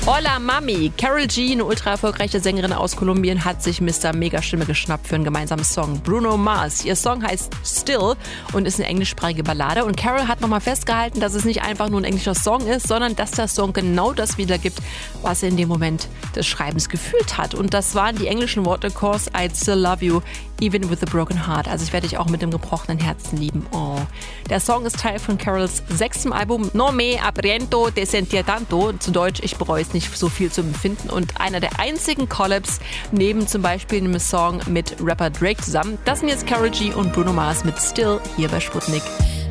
Hola Mami. Karol G, eine ultra erfolgreiche Sängerin aus Kolumbien, hat sich Mr. Megastimme geschnappt für einen gemeinsamen Song. Bruno Mars. Ihr Song heißt Still und ist eine englischsprachige Ballade. Und Karol hat nochmal festgehalten, dass es nicht einfach nur ein englischer Song ist, sondern dass der Song genau das wiedergibt, was er in dem Moment des Schreibens gefühlt hat. Und das waren die englischen Worte "Cause I still love you, even with a broken heart". Also ich werde dich auch mit dem gebrochenen Herzen lieben. Oh. Der Song ist Teil von Karols 6. Album No Me Arrepiento de Sentir Tanto. Zu Deutsch, ich bereue es nicht, so viel zu empfinden. Und einer der einzigen Collabs neben zum Beispiel einem Song mit Rapper Drake zusammen. Das sind jetzt Karol G und Bruno Mars mit Still hier bei Sputnik.